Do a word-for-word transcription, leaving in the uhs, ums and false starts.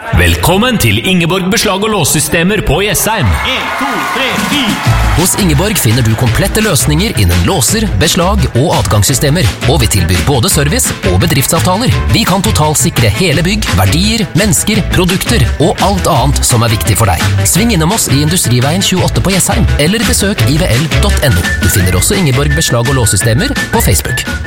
Velkommen til Ingeborg Beslag og Låssystemer på Jessheim. en, to, tre, fire. Hos Ingeborg finner du komplette løsninger innen låser, beslag og adgangssystemer, og vi tilbyr både service og bedriftsavtaler. Vi kan totalsikre hele bygg, verdier, mennesker, produkter og alt annet som er viktig for deg. Sving innom oss i Industriveien tjueåtte på Jessheim, eller besøk i v l punktum n o. Du finner også Ingeborg Beslag og Låssystemer på Facebook.